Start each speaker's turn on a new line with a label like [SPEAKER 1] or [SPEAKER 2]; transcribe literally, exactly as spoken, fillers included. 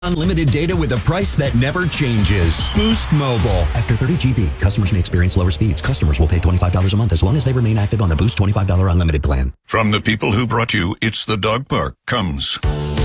[SPEAKER 1] Unlimited data with a price that never changes. Boost Mobile. After thirty gigabytes, customers may experience lower speeds. Customers will pay twenty-five dollars a month as long as they remain active on the Boost twenty-five dollars unlimited plan.
[SPEAKER 2] From the people who brought you It's the Dog Park comes